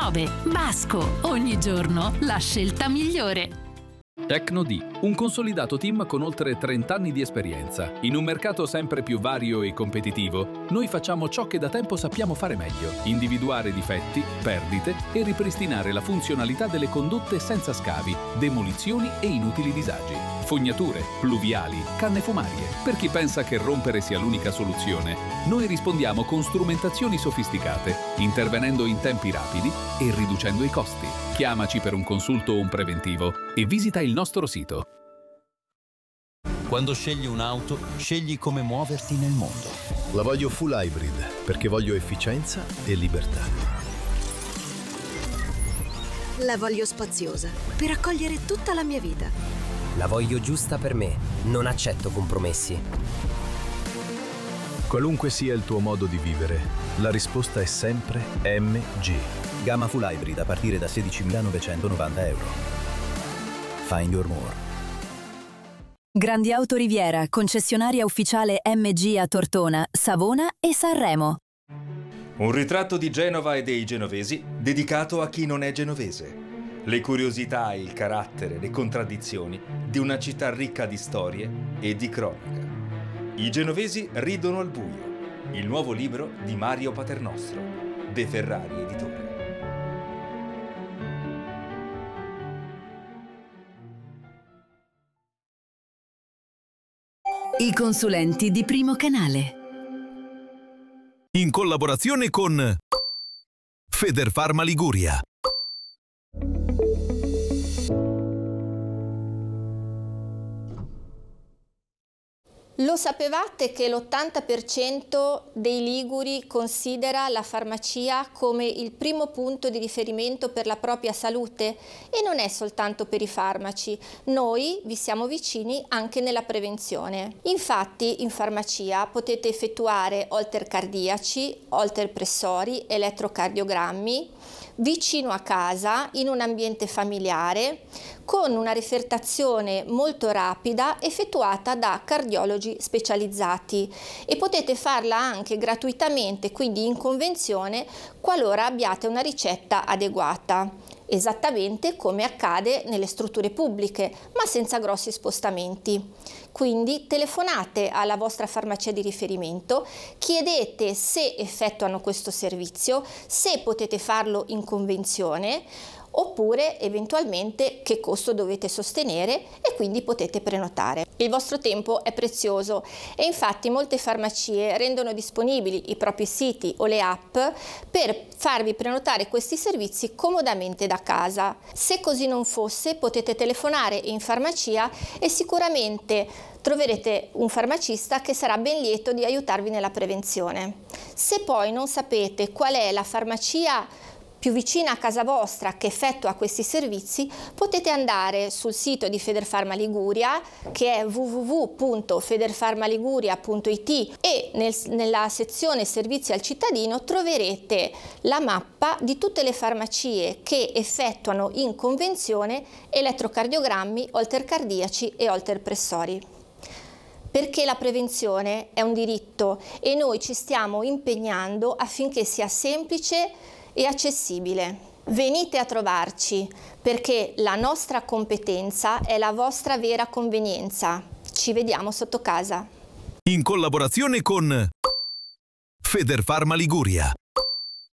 9. Basco, ogni giorno la scelta migliore. Tecno-D, un consolidato team con oltre 30 anni di esperienza. In un mercato sempre più vario e competitivo, noi facciamo ciò che da tempo sappiamo fare meglio: individuare difetti, perdite e ripristinare la funzionalità delle condotte senza scavi, demolizioni e inutili disagi. Fognature, pluviali, canne fumarie. Per chi pensa che rompere sia l'unica soluzione, noi rispondiamo con strumentazioni sofisticate, intervenendo in tempi rapidi e riducendo i costi. Chiamaci per un consulto o un preventivo e visita il nostro sito. Quando scegli un'auto, scegli come muoverti nel mondo. La voglio full hybrid perché voglio efficienza e libertà. La voglio spaziosa per accogliere tutta la mia vita. La voglio giusta per me, non accetto compromessi. Qualunque sia il tuo modo di vivere, la risposta è sempre MG. Gamma full hybrid a partire da 16.990 euro. Find your more. Grandi Auto Riviera, concessionaria ufficiale MG a Tortona, Savona e Sanremo. Un ritratto di Genova e dei genovesi dedicato a chi non è genovese. Le curiosità, il carattere, le contraddizioni di una città ricca di storie e di cronaca. I genovesi ridono al buio. Il nuovo libro di Mario Paternostro, De Ferrari Editore. I consulenti di Primo Canale. In collaborazione con Federfarma Liguria. Lo sapevate che l'80% dei liguri considera la farmacia come il primo punto di riferimento per la propria salute? E non è soltanto per i farmaci, noi vi siamo vicini anche nella prevenzione. Infatti in farmacia potete effettuare holter cardiaci, holter pressori, elettrocardiogrammi, vicino a casa, in un ambiente familiare, con una refertazione molto rapida effettuata da cardiologi specializzati, e potete farla anche gratuitamente, quindi in convenzione, qualora abbiate una ricetta adeguata, esattamente come accade nelle strutture pubbliche, ma senza grossi spostamenti. Quindi telefonate alla vostra farmacia di riferimento, chiedete se effettuano questo servizio, se potete farlo in convenzione, oppure eventualmente che costo dovete sostenere, e quindi potete prenotare. Il vostro tempo è prezioso e infatti molte farmacie rendono disponibili i propri siti o le app per farvi prenotare questi servizi comodamente da casa. Se così non fosse, potete telefonare in farmacia e sicuramente troverete un farmacista che sarà ben lieto di aiutarvi nella prevenzione. Se poi non sapete qual è la farmacia più vicina a casa vostra che effettua questi servizi, potete andare sul sito di Federfarma Liguria, che è www.federfarmaliguria.it, e nella sezione servizi al cittadino troverete la mappa di tutte le farmacie che effettuano in convenzione elettrocardiogrammi, holter cardiaci e holter pressori. Perché la prevenzione è un diritto e noi ci stiamo impegnando affinché sia semplice e accessibile. Venite a trovarci, perché la nostra competenza è la vostra vera convenienza. Ci vediamo sotto casa. In collaborazione con Federfarma Liguria.